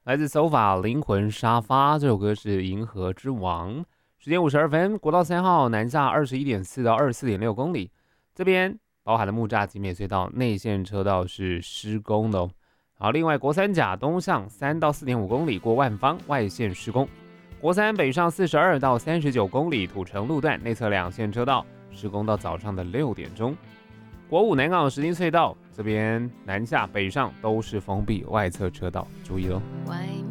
来自 SOFA 灵魂沙发，这首歌是《银河之王》。时间52分，国道3号南下21.4到24.6公里，这边包含了木栅集美隧道内线车道是施工的哦。好，另外国三甲东向3到4.5公里过万方外线施工，国三北上42到39公里土城路段内侧两线车道施工到早上的6点钟。国五南港石碇隧道这边南下北上都是封闭外侧车道，注意喽。 外